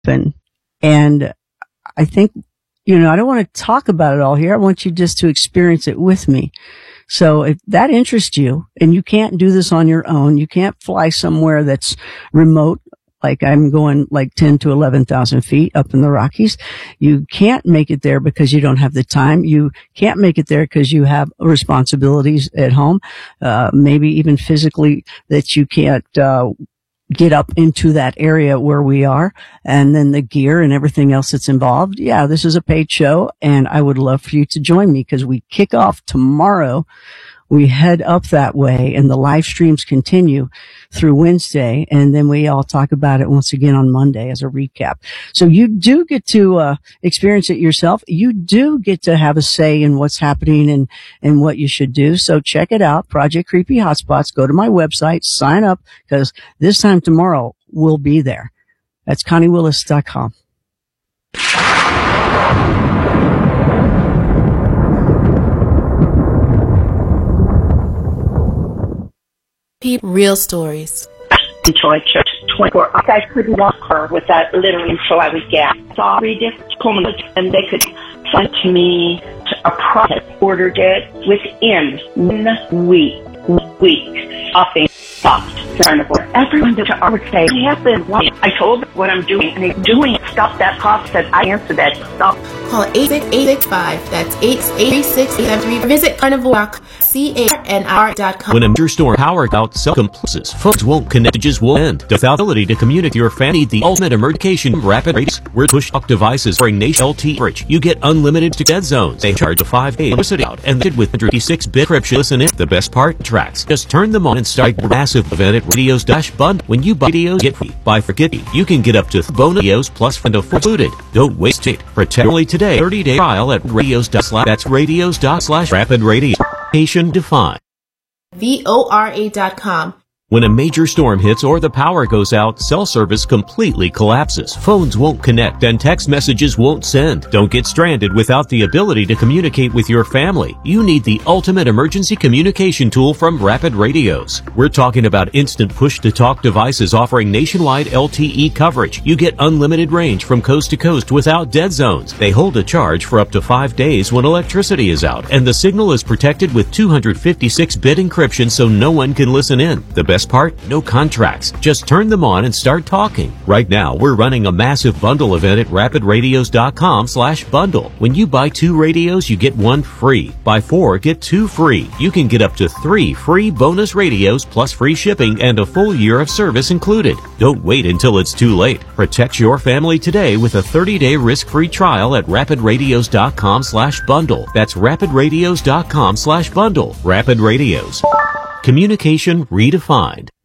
And I think, I don't want to talk about it all here. I want you just to experience it with me. So if that interests you and you can't do this on your own, you can't fly somewhere that's remote, like I'm going like 10 to 11,000 feet up in the Rockies. You can't make it there because you don't have the time. You can't make it there because you have responsibilities at home, maybe even physically that you can't, get up into that area where we are, and then the gear and everything else that's involved. Yeah, this is a paid show, and I would love for you to join me because we kick off tomorrow. We head up that way, and the live streams continue through Wednesday, and then we all talk about it once again on Monday as a recap. So you do get to experience it yourself. You do get to have a say in what's happening and what you should do. So check it out, Project Creepy Hotspots. Go to my website, sign up, because this time tomorrow we'll be there. That's ConnieWillis.com. Real stories. Detroit Church 24 hours. I couldn't walk her with that literally until I was gassed. Saw 3 different comments, and they could send to me a product. Ordered it within 1 week. Nothing stopped. Everyone that I would say, I told them what I'm doing, and they're doing it. Stop that cough. Said I answered that. Stop. Call 86865. That's 88673. Visit carnivalrock.com. When a major storm power out self-composes, phones won't connect, messages will end. Without the ability to communicate with your family, the ultimate emergency rapid radios. We're push talk devices for nation LT coverage. You get unlimited to dead zones. They charge a 5-day electricity out, and with 156-bit encryption. Listen in. The best part, tracks. Just turn them on and start massive event at radios-bund. When you buy radios, get free. Buy for Kitty. You can get up to bonus radios plus friend of included. Don't waste it. Protect only today. 30-day trial at radios. That's radios./rapid radio. Patient defined. VORA.com. When a major storm hits or the power goes out, cell service completely collapses. Phones won't connect and text messages won't send. Don't get stranded without the ability to communicate with your family. You need the ultimate emergency communication tool from Rapid Radios. We're talking about instant push-to-talk devices offering nationwide LTE coverage. You get unlimited range from coast to coast without dead zones. They hold a charge for up to 5 days when electricity is out, and the signal is protected with 256-bit encryption so no one can listen in. The best part? No contracts. Just turn them on and start talking. Right now, we're running a massive bundle event at rapidradios.com/bundle. When you buy 2 radios, you get 1 free. Buy 4, get 2 free. You can get up to 3 free bonus radios plus free shipping and a full year of service included. Don't wait until it's too late. Protect your family today with a 30-day risk-free trial at rapidradios.com/bundle. That's rapidradios.com/bundle. Rapid Radios. Communication redefined.